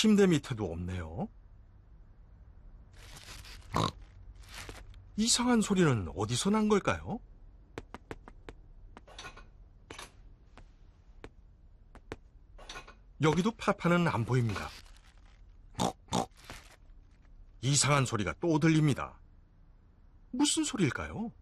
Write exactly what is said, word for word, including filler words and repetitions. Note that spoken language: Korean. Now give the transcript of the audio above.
침대 밑에도 없네요. 이상한 소리는 어디서 난 걸까요? 여기도 파파는 안 보입니다. 이상한 소리가 또 들립니다. 무슨 소리일까요?